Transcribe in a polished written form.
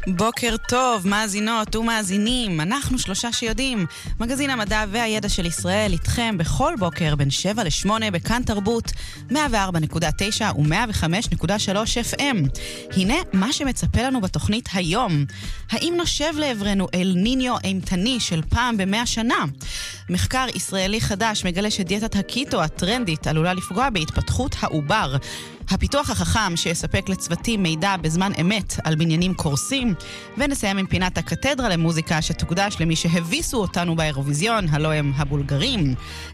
בוקר טוב, מאזינות ומאזינים, אנחנו שלושה שיודעים. מגזין המדע והידע של ישראל איתכם בכל בוקר בין 7 ל-8 בכאן תרבות 104.9 ו-105.3 FM. הנה מה שמצפה לנו בתוכנית היום. האם נושב לעברנו אל ניניו אימתני של פעם ב100 שנה? מחקר ישראלי חדש מגלה שדיאטת הקיטו הטרנדית עלולה לפגוע בהתפתחות העובר. הפיתוח החכם שיספק לצוותים מידע בזמן אמת על בניינים קורסים, ונסיים עם פינת הקתדרה למוזיקה שתוקדש למי שהביסו אותנו באירוויזיון, הלוא הם הבולגרים.